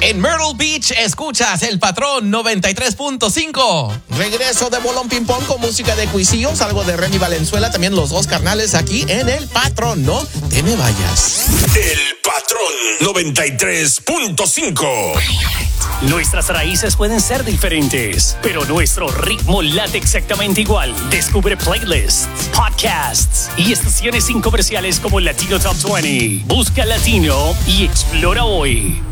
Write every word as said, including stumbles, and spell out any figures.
En Myrtle Beach escuchas El Patrón noventa y tres punto cinco. Regreso de Bolón Ping Pong con música de Cuisillos, algo de Remy Valenzuela, también los dos carnales aquí en El Patrón. No te me vayas. El Patrón noventa y tres punto cinco. Nuestras raíces pueden ser diferentes, pero nuestro ritmo late exactamente igual. Descubre playlists, podcasts y estaciones sin comerciales como Latino Top veinte. Busca Latino y explora hoy.